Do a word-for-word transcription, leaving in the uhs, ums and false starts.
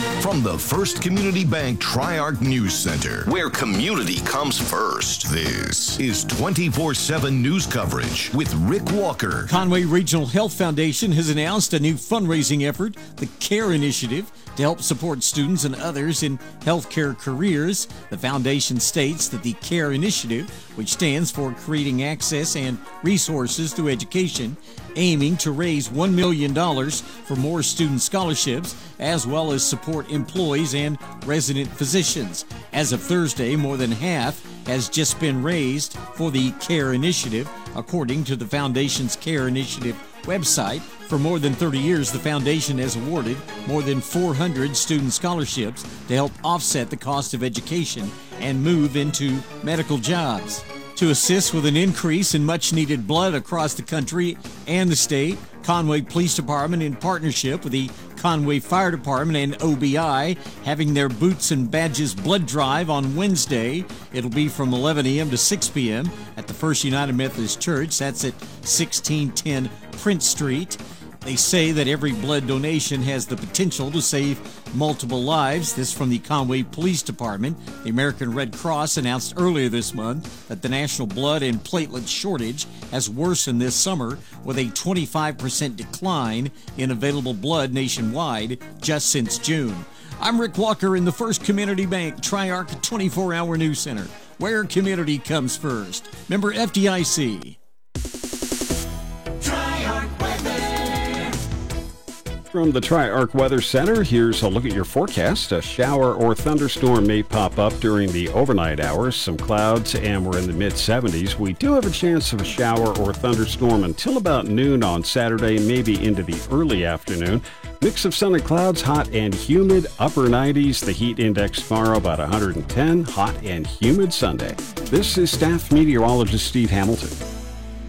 From the First Community Bank Tri-Arc News Center, where community comes first, this is twenty-four seven news coverage with Rick Walker. Conway Regional Health Foundation has announced a new fundraising effort, the CARE Initiative, to help support students and others in healthcare careers. The foundation states that the CARE Initiative, which stands for Creating Access and Resources Through Education, aiming to raise one million dollars for more student scholarships, as well as support employees and resident physicians. As of Thursday, more than half has just been raised for the CARE Initiative, according to the foundation's CARE Initiative website. For more than thirty years, the foundation has awarded more than four hundred student scholarships to help offset the cost of education and move into medical jobs. To assist with an increase in much-needed blood across the country and the state, Conway Police Department, in partnership with the Conway Fire Department and O B I, having their Boots and Badges blood drive on Wednesday. It'll be from eleven a.m. to six p.m. at the First United Methodist Church. That's at sixteen ten Prince Street. They say that every blood donation has the potential to save multiple lives. This from the Conway Police Department. The American Red Cross announced earlier this month that the national blood and platelet shortage has worsened this summer, with a twenty-five percent decline in available blood nationwide just since June. I'm Rick Walker in the First Community Bank Tri-Arc twenty-four hour News Center, where community comes first. Member F D I C. From the Tri-Arc Weather Center, here's a look at your forecast. A shower or thunderstorm may pop up during the overnight hours. Some clouds, and we're in the mid seventies. We do have a chance of a shower or thunderstorm until about noon on Saturday, maybe into the early afternoon. Mix of sun and clouds, hot and humid, upper nineties. The heat index tomorrow about one hundred ten, hot and humid Sunday. This is staff meteorologist Steve Hamilton.